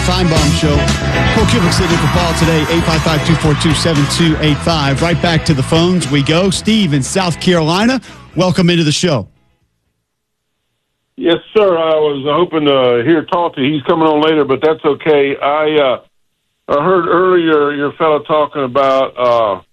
Feinbaum Show. Cole Kubick sitting in for Paul today, 855-242-7285. Right back to the phones we go. Steve in South Carolina, welcome into the show. Yes, sir. I was hoping to hear Talty. He's coming on later, but that's okay. I heard earlier your fellow talking about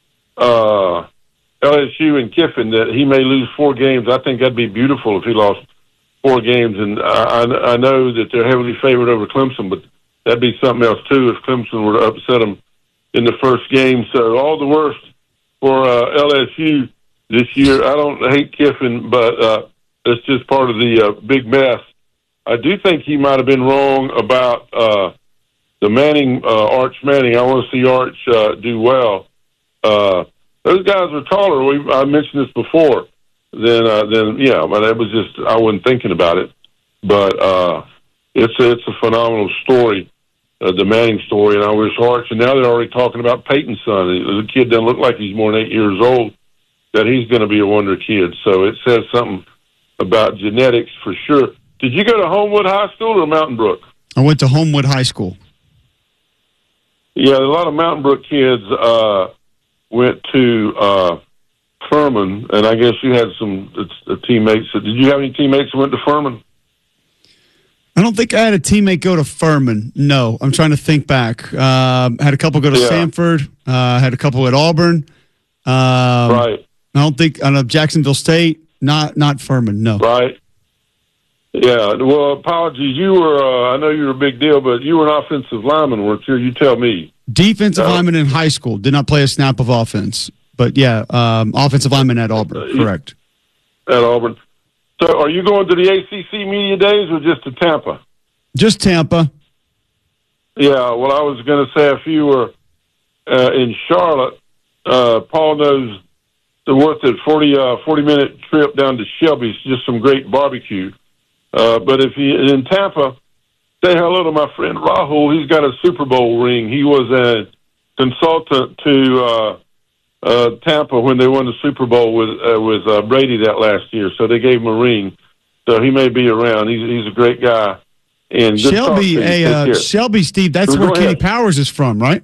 LSU and Kiffin, that he may lose 4 games. I think that'd be beautiful if he lost 4 games. And I know that they're heavily favored over Clemson, but that'd be something else, too, if Clemson were to upset them in the first game. So all the worst for LSU this year. I don't hate Kiffin, but it's just part of the big mess. I do think he might have been wrong about the Manning, Arch Manning. I want to see Arch do well. Those guys are taller. I mentioned this before. Then but that was just, I wasn't thinking about it. But it's a phenomenal story, the Manning story, and I wish Arch. And now they're already talking about Peyton's son. The kid doesn't look like he's more than 8 years old. That he's going to be a wonder kid. So it says something about genetics for sure. Did you go to Homewood High School or Mountain Brook? I went to Homewood High School. Yeah, a lot of Mountain Brook kids went to Furman, and I guess you had some teammates. Did you have any teammates who went to Furman? I don't think I had a teammate go to Furman. No, I'm trying to think back. Had a couple go to Samford. Had a couple at Auburn. Right. I know Jacksonville State. Not Furman. No. Right. Yeah. Well, apologies. You were. I know you were a big deal, but you were an offensive lineman, weren't you? You tell me. Defensive lineman in high school. Did not play a snap of offense. But, yeah, offensive lineman at Auburn. Correct. At Auburn. So are you going to the ACC Media Days or just to Tampa? Just Tampa. Yeah, well, I was going to say if you were in Charlotte, Paul knows the worth it, 40-minute trip down to Shelby's, just some great barbecue. But if you in Tampa, say hello to my friend Rahul. He's got a Super Bowl ring. He was a consultant to Tampa when they won the Super Bowl with Brady that last year. So they gave him a ring. So he may be around. He's a great guy. And Shelby, Steve, that's where Kenny Powers is from, right?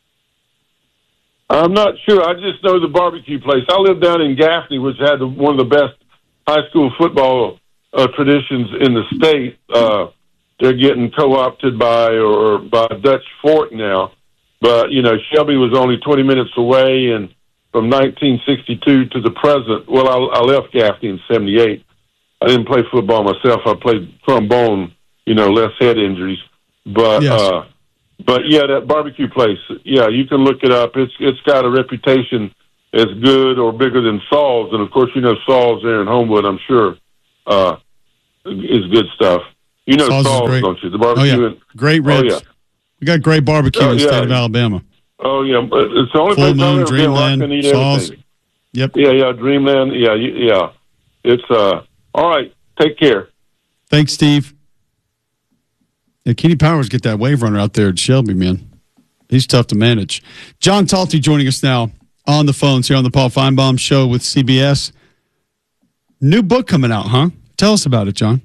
I'm not sure. I just know the barbecue place. I live down in Gaffney, which had one of the best high school football traditions in the state. They're getting co-opted by Dutch Fork now. But, Shelby was only 20 minutes away, and from 1962 to the present, well, I left Gaffney in 78. I didn't play football myself. I played trombone, less head injuries. But, yes. That barbecue place, you can look it up. It's got a reputation as good or bigger than Saul's. And, of course, Saul's there in Homewood, I'm sure, is good stuff. Saul's, don't you? The barbecue. Oh, yeah. Great ribs. Oh, yeah. We got great barbecue in the state of Alabama. Oh, yeah. But it's the only Full place Moon, I've ever been where I can eat Saul's. everything. Yep. Yeah, Dreamland. Yeah. It's, all right. Take care. Thanks, Steve. Yeah, Kenny Powers get that wave runner out there at Shelby, man. He's tough to manage. John Talty joining us now on the phones here on the Paul Feinbaum Show with CBS. New book coming out, huh? Tell us about it, John.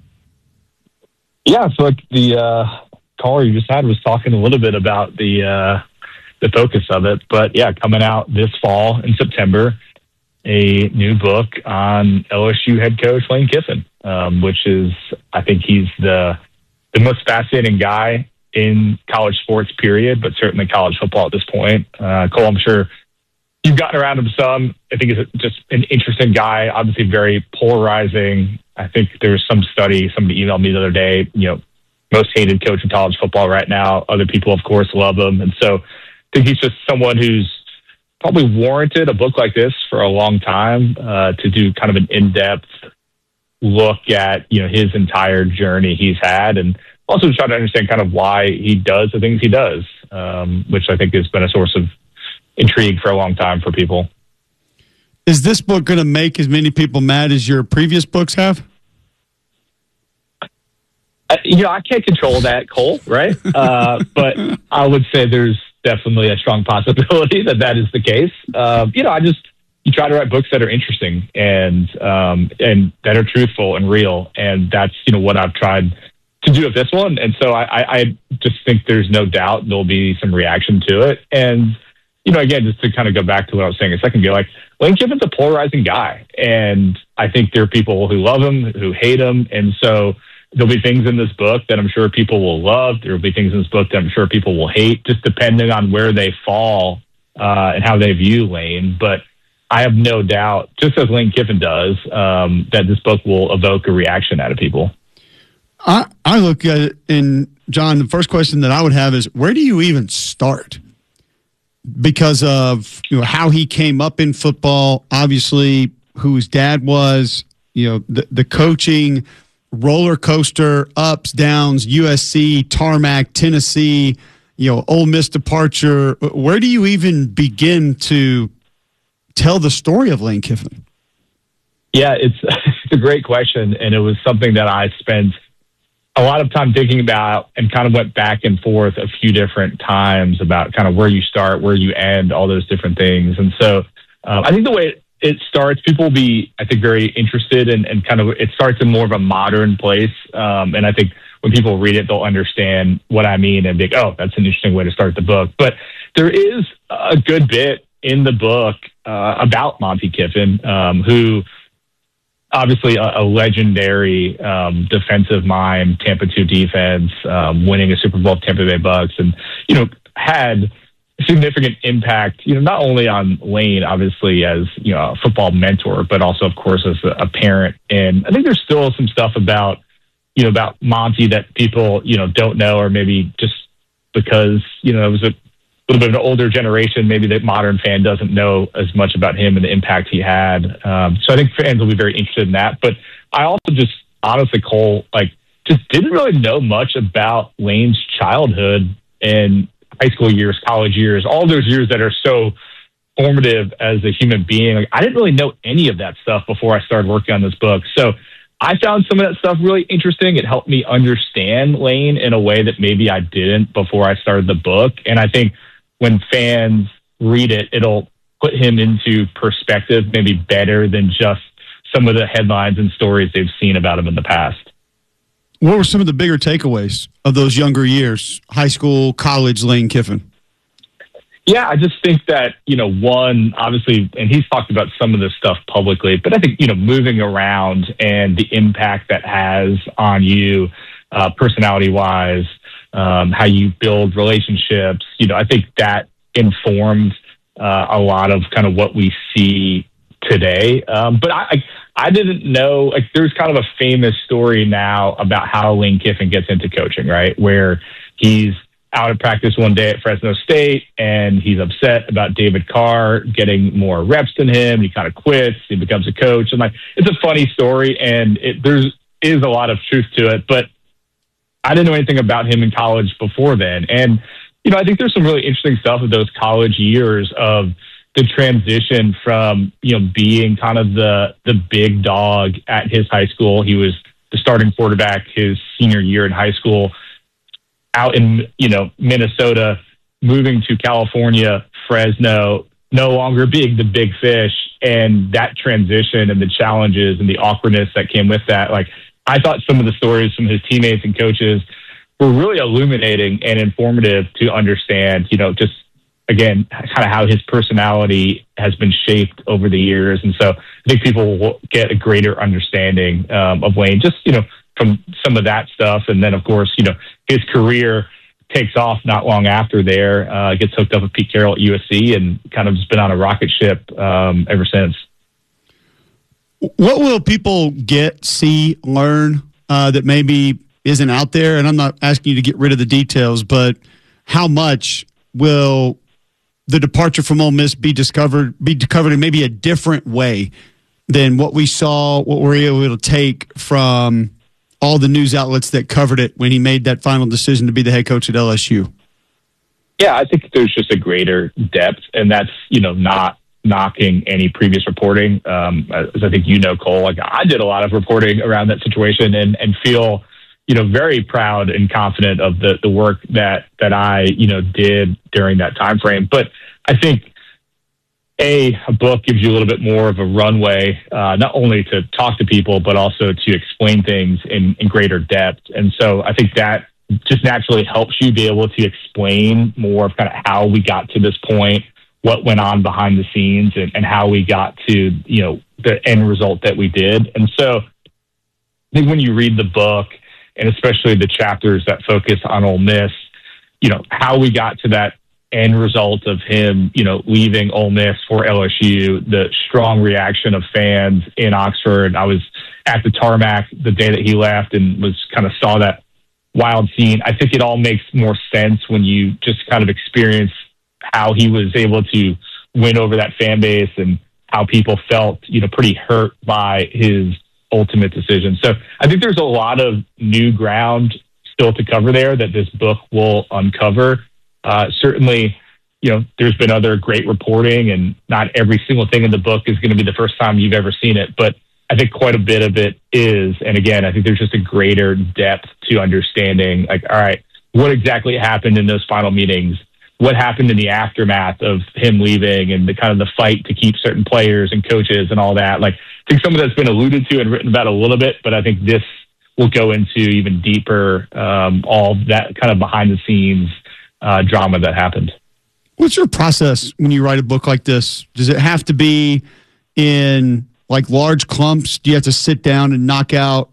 Yeah, so the caller you just had was talking a little bit about the focus of it. But, yeah, coming out this fall in September, a new book on LSU head coach Lane Kiffin, which is, I think he's the most fascinating guy in college sports, period, but certainly college football at this point. Cole, I'm sure you've gotten around him some. I think he's just an interesting guy, obviously very polarizing. I think there's some study, somebody emailed me the other day, most hated coach in college football right now. Other people, of course, love him. And so I think he's just someone who's probably warranted a book like this for a long time to do kind of an in-depth look at, his entire journey he's had, and also try to understand kind of why he does the things he does, which I think has been a source of intrigue for a long time for people. Is this book going to make as many people mad as your previous books have? I can't control that, Cole, right? But I would say there's definitely a strong possibility that is the case. You try to write books that are interesting and that are truthful and real. And that's, what I've tried to do it this one. And so I just think there's no doubt there'll be some reaction to it. And, again, just to kind of go back to what I was saying a second ago, like Lane Kiffin's a polarizing guy. And I think there are people who love him, who hate him. And so there'll be things in this book that I'm sure people will love. There'll be things in this book that I'm sure people will hate, just depending on where they fall and how they view Lane. But I have no doubt, just as Lane Kiffin does, that this book will evoke a reaction out of people. I look at it, and John, the first question that I would have is, where do you even start? Because of how he came up in football, obviously who his dad was, the coaching roller coaster, ups, downs, USC, tarmac, Tennessee, Ole Miss departure. Where do you even begin to tell the story of Lane Kiffin? Yeah, it's a great question, and it was something that I spent a lot of time thinking about and kind of went back and forth a few different times about kind of where you start, where you end, all those different things. And so I think the way it starts, people will be, I think, very interested and kind of it starts in more of a modern place. And I think when people read it, they'll understand what I mean and be like, oh, that's an interesting way to start the book. But there is a good bit in the book about Monte Kiffin, who obviously a legendary defensive mind, Tampa 2 defense, winning a Super Bowl with Tampa Bay Bucks, and had significant impact, not only on Lane, obviously as a football mentor, but also, of course, as a parent. And I think there's still some stuff about Monty that people don't know, or maybe just because it was a little bit of an older generation, maybe the modern fan doesn't know as much about him and the impact he had. So I think fans will be very interested in that. But I also just honestly, Cole, just didn't really know much about Lane's childhood and high school years, college years, all those years that are so formative as a human being. I didn't really know any of that stuff before I started working on this book. So I found some of that stuff really interesting. It helped me understand Lane in a way that maybe I didn't before I started the book. And I think when fans read it, it'll put him into perspective maybe better than just some of the headlines and stories they've seen about him in the past. What were some of the bigger takeaways of those younger years, high school, college, Lane Kiffin? Yeah, I just think that, one, obviously, and he's talked about some of this stuff publicly, but I think, moving around and the impact that has on you personality-wise, how you build relationships, I think that informed a lot of kind of what we see today. But I didn't know, there's kind of a famous story now about how Lane Kiffin gets into coaching, right? Where he's out of practice one day at Fresno State and he's upset about David Carr getting more reps than him. He kind of quits. He becomes a coach. And it's a funny story and there is a lot of truth to it, but I didn't know anything about him in college before then. And, I think there's some really interesting stuff of those college years of the transition from, being kind of the big dog at his high school. He was the starting quarterback his senior year in high school, out in, Minnesota, moving to California, Fresno, no longer being the big fish, and that transition and the challenges and the awkwardness that came with that. I thought some of the stories from his teammates and coaches were really illuminating and informative to understand, just, again, kind of how his personality has been shaped over the years. And so I think people will get a greater understanding of Lane, just, from some of that stuff. And then, of course, his career takes off not long after there, gets hooked up with Pete Carroll at USC and kind of just been on a rocket ship ever since. What will people get, see, learn that maybe isn't out there? And I'm not asking you to get rid of the details, but how much will the departure from Ole Miss be discovered in maybe a different way than what we saw, what we're able to take from all the news outlets that covered it when he made that final decision to be the head coach at LSU? Yeah, I think there's just a greater depth, and that's, not knocking any previous reporting. As I think Cole, I did a lot of reporting around that situation and feel, very proud and confident of the work that I, did during that time frame. But I think a book gives you a little bit more of a runway, not only to talk to people, but also to explain things in greater depth. And so I think that just naturally helps you be able to explain more of kind of how we got to this point, what went on behind the scenes, and how we got to, the end result that we did. And so I think when you read the book, and especially the chapters that focus on Ole Miss, how we got to that end result of him, leaving Ole Miss for LSU, the strong reaction of fans in Oxford. I was at the tarmac the day that he left and was kind of saw that wild scene. I think it all makes more sense when you just kind of experience how he was able to win over that fan base and how people felt, pretty hurt by his ultimate decision. So I think there's a lot of new ground still to cover there that this book will uncover. Certainly, there's been other great reporting, and not every single thing in the book is going to be the first time you've ever seen it, but I think quite a bit of it is. And again, I think there's just a greater depth to understanding, like, all right, what exactly happened in those final meetings? What happened in the aftermath of him leaving and the kind of the fight to keep certain players and coaches and all that? Like, I think some of that's been alluded to and written about a little bit, but I think this will go into even deeper, all that kind of behind the scenes drama that happened. What's your process when you write a book like this? Does it have to be in like large clumps? Do you have to sit down and knock out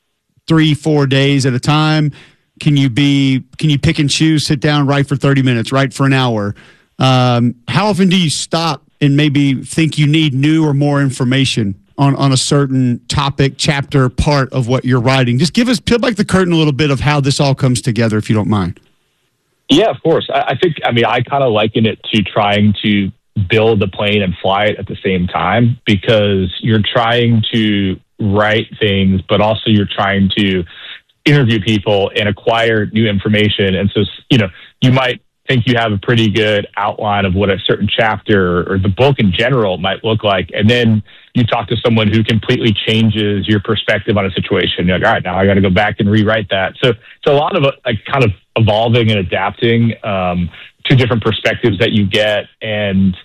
3-4 days at a time? Can you pick and choose, sit down, write for 30 minutes, write for an hour? How often do you stop and maybe think you need new or more information on a certain topic, chapter, part of what you're writing? Just peel back the curtain a little bit of how this all comes together, if you don't mind. Yeah, of course. I kind of liken it to trying to build a plane and fly it at the same time, because you're trying to write things, but also you're trying to interview people and acquire new information. And so, you might think you have a pretty good outline of what a certain chapter or the book in general might look like. And then you talk to someone who completely changes your perspective on a situation. You're like, all right, now I got to go back and rewrite that. So it's a lot of kind of evolving and adapting to different perspectives that you get. And,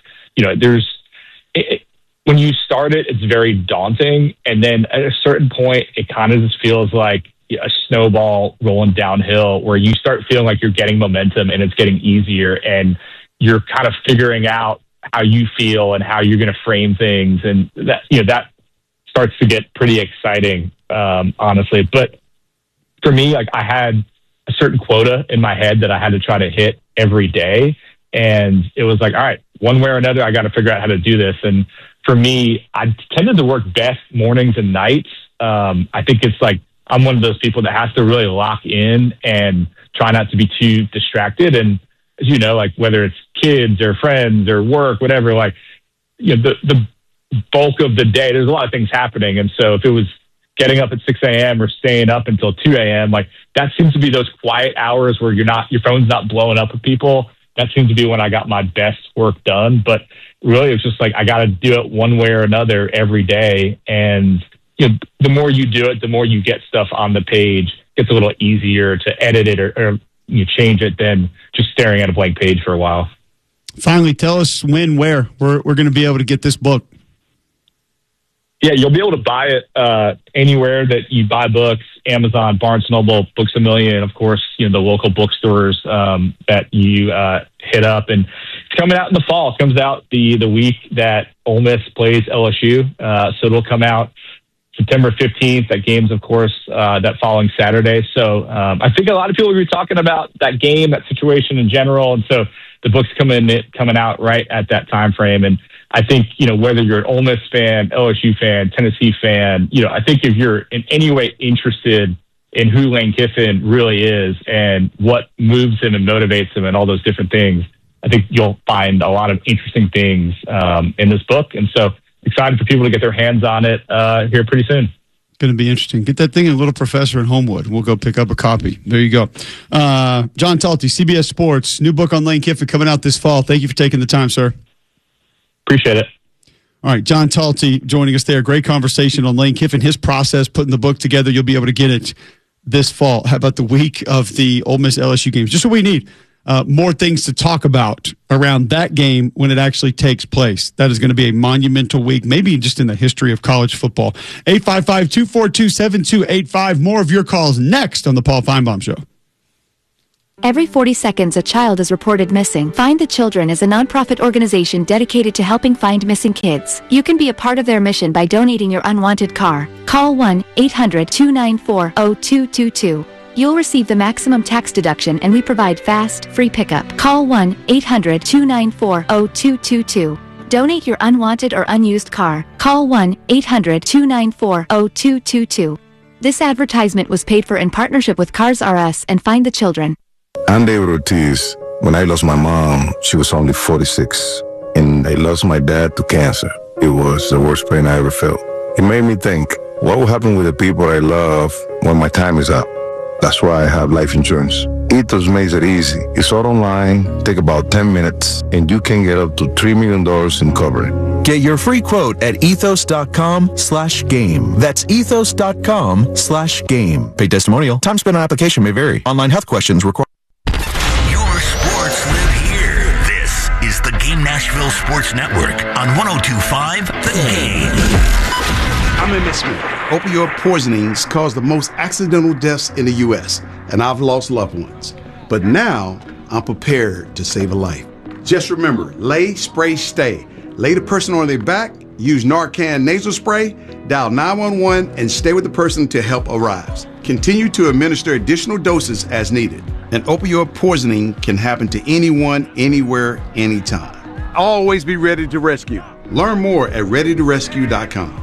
when you start it, it's very daunting. And then at a certain point, it kind of just feels like a snowball rolling downhill, where you start feeling like you're getting momentum and it's getting easier, and you're kind of figuring out how you feel and how you're going to frame things. And that starts to get pretty exciting, honestly. But for me, like, I had a certain quota in my head that I had to try to hit every day. And it was like, all right, one way or another, I got to figure out how to do this. And for me, I tended to work best mornings and nights. I think it's like, I'm one of those people that has to really lock in and try not to be too distracted. And as you know, like, whether it's kids or friends or work, whatever, like, the bulk of the day, there's a lot of things happening. And so if it was getting up at 6 a.m. or staying up until 2 a.m., like, that seems to be those quiet hours where your phone's not blowing up with people. That seems to be when I got my best work done. But really, it's just like, I got to do it one way or another every day. And the more you do it, the more you get stuff on the page. It's a little easier to edit it or you change it than just staring at a blank page for a while. Finally, tell us when, where we're going to be able to get this book. Yeah, you'll be able to buy it anywhere that you buy books: Amazon, Barnes & Noble, Books A Million, of course, the local bookstores that you hit up. And it's coming out in the fall. It comes out the week that Ole Miss plays LSU. So it'll come out September 15th. That game's, of course, that following Saturday. So I think a lot of people will be talking about that game, that situation in general. And so the book's coming out right at that time frame. And I think, whether you're an Ole Miss fan, LSU fan, Tennessee fan, I think if you're in any way interested in who Lane Kiffin really is and what moves him and motivates him and all those different things, I think you'll find a lot of interesting things in this book. And so excited for people to get their hands on it here pretty soon. Going to be interesting. Get that thing in Little Professor in Homewood. We'll go pick up a copy. There you go. John Talty, CBS Sports, new book on Lane Kiffin coming out this fall. Thank you for taking the time, sir. Appreciate it. All right, John Talty joining us there. Great conversation on Lane Kiffin, his process, putting the book together. You'll be able to get it this fall. How about the week of the Ole Miss LSU games? Just what we need. more things to talk about around that game when it actually takes place. That is going to be a monumental week, maybe just in the history of college football. 855-242-7285. More of your calls next on the Paul Feinbaum Show. Every 40 seconds, a child is reported missing. Find the Children is a nonprofit organization dedicated to helping find missing kids. You can be a part of their mission by donating your unwanted car. Call 1-800-294-0222. You'll receive the maximum tax deduction, and we provide fast, free pickup. Call 1-800-294-0222. Donate your unwanted or unused car. Call 1-800-294-0222. This advertisement was paid for in partnership with Cars R Us and Find the Children. I'm David Ortiz. When I lost my mom, she was only 46, and I lost my dad to cancer. It was the worst pain I ever felt. It made me think, what will happen with the people I love when my time is up? That's why I have life insurance. Ethos makes it easy. It's all online, take about 10 minutes, and you can get up to $3 million in coverage. Get your free quote at ethos.com/game. That's ethos.com/game. Paid testimonial. Time spent on application may vary. Online health questions require. Your sports live here. This is the Game Nashville Sports Network on 102.5 The Game. I'm Emmett Smith. Opioid poisonings cause the most accidental deaths in the U.S., and I've lost loved ones. But now, I'm prepared to save a life. Just remember, lay, spray, stay. Lay the person on their back, use Narcan nasal spray, dial 911, and stay with the person till help arrives. Continue to administer additional doses as needed. And opioid poisoning can happen to anyone, anywhere, anytime. Always be ready to rescue. Learn more at readytorescue.com.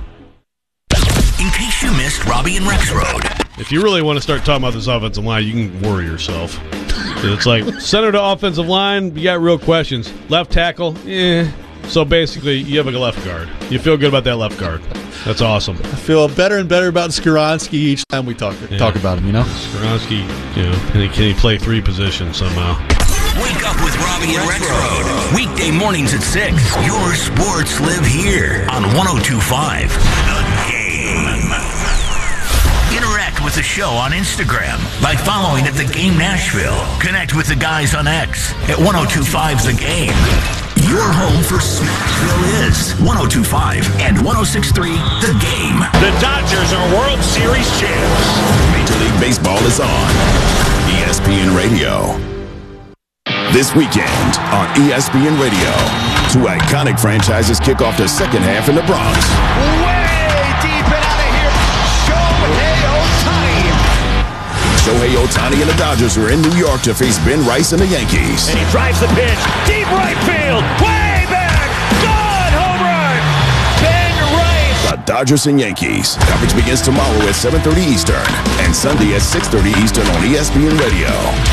In case you missed Robbie and Rexroad. If you really want to start talking about this offensive line, you can worry yourself. It's like center to offensive line, you got real questions. Left tackle, So basically, you have a left guard. You feel good about that left guard. That's awesome. I feel better and better about Skoronski each time we talk about him, Skoronski, can he play three positions somehow? Wake up with Robbie and Rexroad. Weekday mornings at 6. Your sports live here on 102.5 The Game. Interact with the show on Instagram by following at The Game Nashville. Connect with the guys on X at 102.5 The Game. Your home for Smashville is 102.5 and 106.3 The Game. The Dodgers are World Series champs. Major League Baseball is on ESPN Radio. This weekend on ESPN Radio, two iconic franchises kick off the second half in the Bronx. Way deep and out of here, Shohei Ohtani and the Dodgers are in New York to face Ben Rice and the Yankees. And he drives the pitch, deep right field, way back, gone, home run, Ben Rice. The Dodgers and Yankees. Coverage begins tomorrow at 7:30 Eastern and Sunday at 6:30 Eastern on ESPN Radio.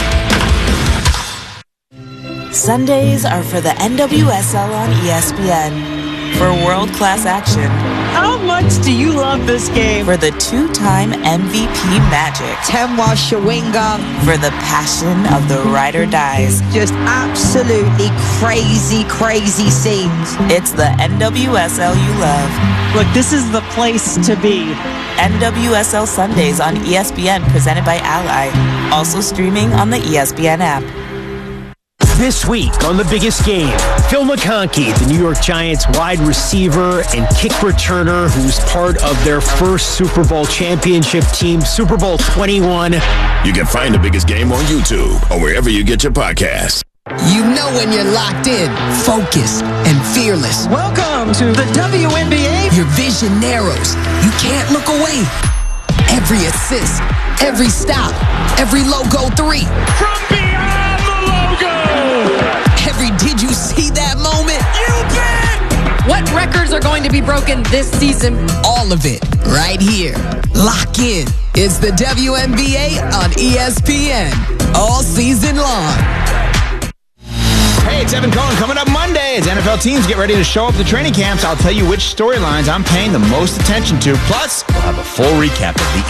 Sundays are for the NWSL on ESPN. For world-class action. How much do you love this game? For the two-time MVP magic. Temwa Shawinga. For the passion of the ride or dies. Just absolutely crazy, crazy scenes. It's the NWSL you love. Look, this is the place to be. NWSL Sundays on ESPN, presented by Ally. Also streaming on the ESPN app. This week on The Biggest Game, Phil McConkey, the New York Giants wide receiver and kick returner who's part of their first Super Bowl championship team, Super Bowl 21. You can find The Biggest Game on YouTube or wherever you get your podcasts. You know when you're locked in, focused, and fearless. Welcome to the WNBA. Your vision narrows. You can't look away. Every assist, every stop, every logo three. From beyond the logo. Every did you see that moment? You bet. What records are going to be broken this season? All of it right here. Lock in. It's the WNBA on ESPN. All season long. Hey, it's Evan Cohen. Coming up Monday as NFL teams get ready to show up at the training camps, I'll tell you which storylines I'm paying the most attention to. Plus, we'll have a full recap of the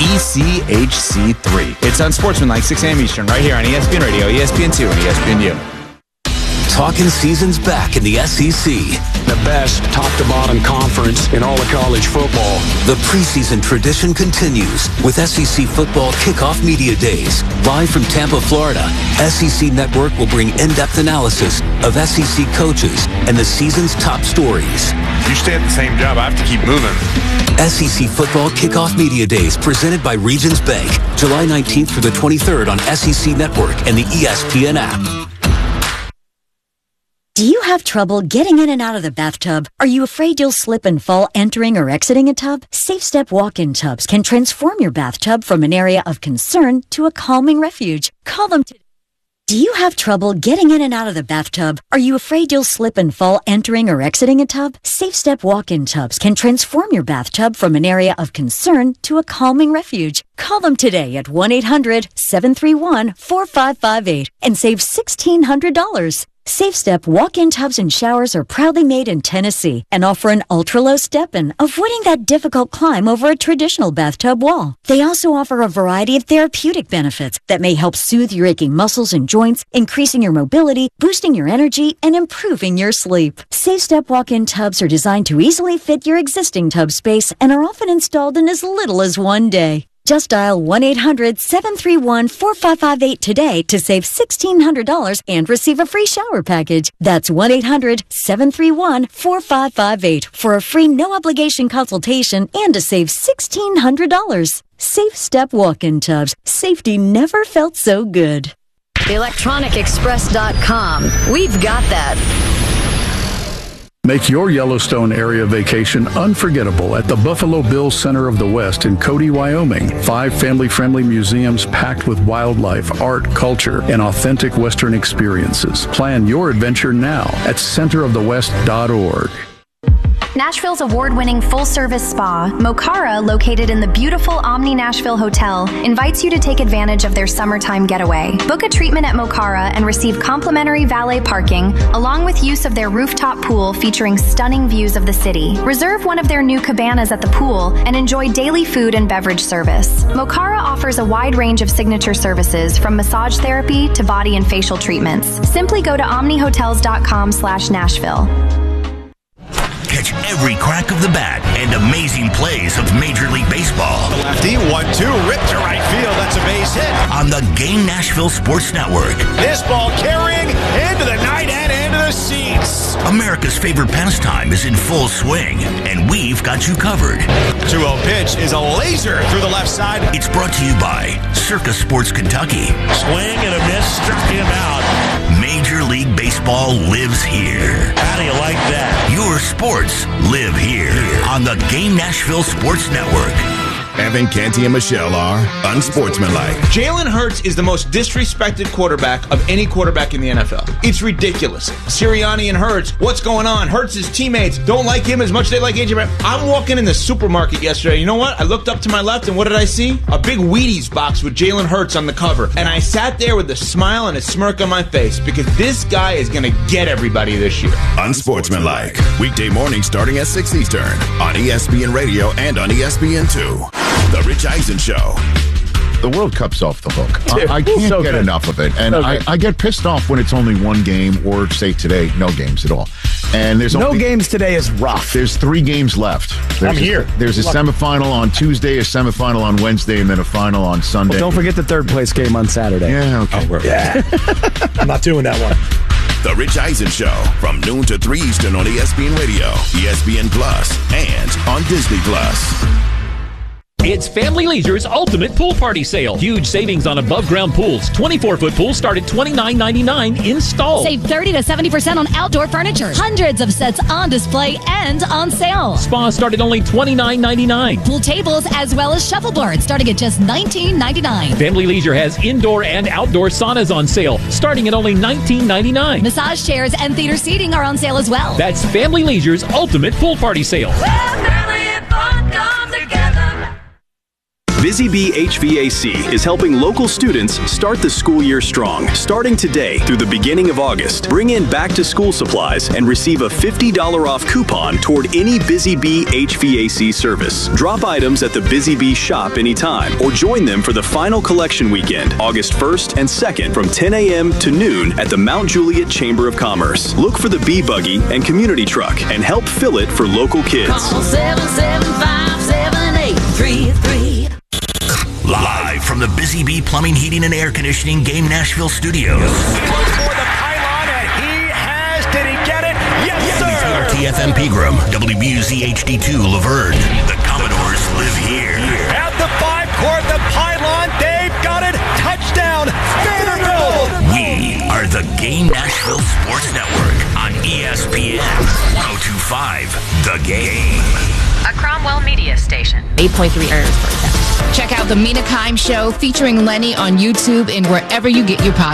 ECHC3. It's Unsportsmanlike, 6 a.m. Eastern, right here on ESPN Radio, ESPN2, and ESPNU. talking season's back in the SEC. The best top-to-bottom conference in all of college football. The preseason tradition continues with SEC Football Kickoff Media Days. Live from Tampa, Florida, SEC Network will bring in-depth analysis of SEC coaches and the season's top stories. You stay at the same job, I have to keep moving. SEC Football Kickoff Media Days presented by Regions Bank, July 19th through the 23rd on SEC Network and the ESPN app. Do you have trouble getting in and out of the bathtub? Are you afraid you'll slip and fall entering or exiting a tub? Safe Step walk-in tubs can transform your bathtub from an area of concern to a calming refuge. Call them today. Do you have trouble getting in and out of the bathtub? Are you afraid you'll slip and fall entering or exiting a tub? Safe Step walk-in tubs can transform your bathtub from an area of concern to a calming refuge. Call them today at 1-800-731-4558 and save $1,600. Safe Step walk-in tubs and showers are proudly made in Tennessee and offer an ultra-low step-in, avoiding that difficult climb over a traditional bathtub wall. They also offer a variety of therapeutic benefits that may help soothe your aching muscles and joints, increasing your mobility, boosting your energy, and improving your sleep. Safe Step walk-in tubs are designed to easily fit your existing tub space and are often installed in as little as one day. Just dial 1-800-731-4558 today to save $1,600 and receive a free shower package. That's 1-800-731-4558 for a free no-obligation consultation and to save $1,600. Safe Step walk-in tubs. Safety never felt so good. ElectronicExpress.com. We've got that. Make your Yellowstone area vacation unforgettable at the Buffalo Bill Center of the West in Cody, Wyoming. 5 family-friendly museums packed with wildlife, art, culture, and authentic Western experiences. Plan your adventure now at centerofthewest.org. Nashville's award-winning full-service spa, Mokara, located in the beautiful Omni Nashville Hotel, invites you to take advantage of their summertime getaway. Book a treatment at Mokara and receive complimentary valet parking, along with use of their rooftop pool featuring stunning views of the city. Reserve one of their new cabanas at the pool and enjoy daily food and beverage service. Mokara offers a wide range of signature services, from massage therapy to body and facial treatments. Simply go to omnihotels.com/Nashville. Catch every crack of the bat and amazing plays of Major League Baseball. The lefty, 1-2, ripped to right field. That's a base hit. On the Game Nashville Sports Network. This ball carrying into the night and into the seats. America's favorite pastime is in full swing, and we've got you covered. 2-0 pitch is a laser through the left side. It's brought to you by Circa Sports Kentucky. Swing and a miss, struck him out. Major League Baseball lives here. How do you like that? Your sports live here on the Game Nashville Sports Network. Evan, Canty, and Michelle are unsportsmanlike. Jalen Hurts is the most disrespected quarterback of any quarterback in the NFL. It's ridiculous. Sirianni and Hurts, what's going on? Hurts' teammates don't like him as much as they like AJ Brown. I'm walking in the supermarket yesterday. You know what? I looked up to my left, and what did I see? A big Wheaties box with Jalen Hurts on the cover. And I sat there with a smile and a smirk on my face because this guy is going to get everybody this year. Unsportsmanlike. Weekday mornings starting at 6 Eastern on ESPN Radio and on ESPN2. The Rich Eisen Show. The World Cup's off the hook. I can't get enough of it. And I get pissed off when it's only one game, or say today, no games at all. And there's no games today is rough. There's 3 games left. I'm here. There's a semifinal on Tuesday, a semifinal on Wednesday, and then a final on Sunday. Well, don't forget the third place game on Saturday. Yeah, okay. I'm not doing that one. The Rich Eisen Show from noon to 3 Eastern on ESPN Radio, ESPN Plus, and on Disney Plus. It's Family Leisure's Ultimate Pool Party Sale. Huge savings on above-ground pools. 24-foot pools start at $29.99 installed. Save 30 to 70% on outdoor furniture. Hundreds of sets on display and on sale. Spas start at only $29.99. Pool tables as well as shuffleboards starting at just $19.99. Family Leisure has indoor and outdoor saunas on sale starting at only $19.99. Massage chairs and theater seating are on sale as well. That's Family Leisure's Ultimate Pool Party Sale. Where family and fun come together. Busy Bee HVAC is helping local students start the school year strong. Starting today through the beginning of August, bring in back-to-school supplies and receive a $50 off coupon toward any Busy Bee HVAC service. Drop items at the Busy Bee shop anytime or join them for the final collection weekend, August 1st and 2nd from 10 a.m. to noon at the Mount Juliet Chamber of Commerce. Look for the Bee Buggy and community truck and help fill it for local kids. Call 775-7833. Live from the Busy Bee Plumbing, Heating, and Air Conditioning Game Nashville Studios. For the pylon, and he has. Did he get it? Yes, sir. WRTF-FM Pegram, WBUZ HD2 Laverne. The Commodores live here. At the 5-court, the pylon. They've got it. Touchdown, Vanderbilt. We are the Game Nashville Sports Network on ESPN 102.5 The Game. A Cromwell Media Station. 8.3 Check out the Mina Kimes Show featuring Lenny on YouTube and wherever you get your podcast.